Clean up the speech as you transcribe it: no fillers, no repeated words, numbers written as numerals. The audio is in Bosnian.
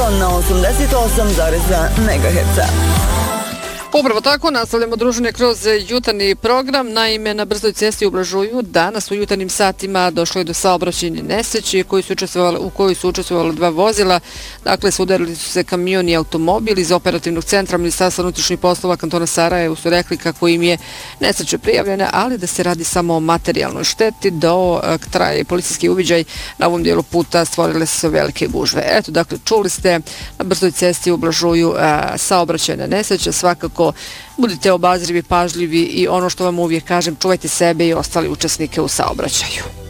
na 88,2 MHz. Upravo tako, nastavljamo druženje kroz jutarnji program. Naime, na brzoj cesti u Blažuju danas u jutarnjim satima došlo je do saobraćajne nesreće u kojoj su učestvovali dva vozila. Dakle, sudarili su se kamion i automobil. Iz operativnog centra Ministarstva unutrašnjih poslova kantona Sarajevo su rekli kako im je nesreća prijavljena, ali da se radi samo o materijalnoj šteti. Traje policijski uviđaj na ovom dijelu puta, stvorile su se velike gužve. Eto, dakle, čuli ste na brzoj cesti u Blažuju saobraćajna nesreća. Svakako budite obazrivi, pažljivi i ono što vam uvijek kažem, čuvajte sebe i ostali učesnike u saobraćaju.